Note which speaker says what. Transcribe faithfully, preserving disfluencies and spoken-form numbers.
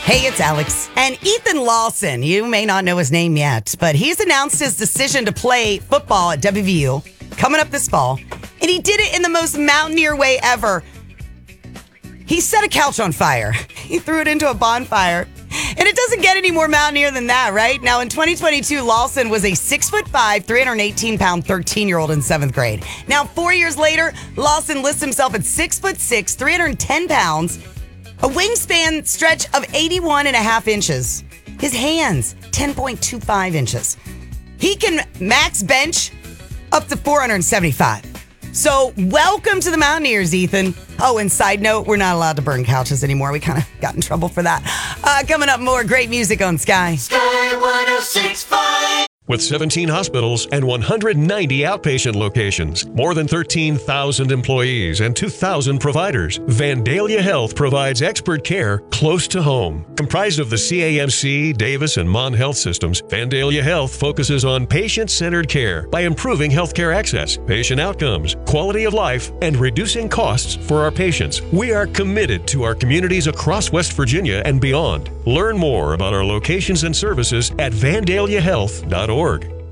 Speaker 1: Hey, it's Alex. And Ethan Lawson, you may not know his name yet, but he's announced his decision to play football at W V U coming up this fall. And he did it in the most mountaineer way ever. He set a couch on fire. He threw it into a bonfire. And it doesn't get any more mountaineer than that, right? Now, in twenty twenty-two, Lawson was a six foot five, three hundred eighteen pound thirteen-year-old in seventh grade. Now, four years later, Lawson lists himself at six foot six, three hundred ten pounds, a wingspan stretch of eighty-one and a half inches. His hands, ten point two five inches. He can max bench up to four hundred seventy-five. So, welcome to the Mountaineers, Ethan. Oh, and side note, we're not allowed to burn couches anymore. We kind of got in trouble for that. Uh, coming up, more great music on Sky.
Speaker 2: Sky one oh six point five.
Speaker 3: With seventeen hospitals and one hundred ninety outpatient locations, more than thirteen thousand employees and two thousand providers, Vandalia Health provides expert care close to home. Comprised of the C A M C, Davis, and Mon Health systems, Vandalia Health focuses on patient-centered care by improving healthcare access, patient outcomes, quality of life, and reducing costs for our patients. We are committed to our communities across West Virginia and beyond. Learn more about our locations and services at vandalia health dot org.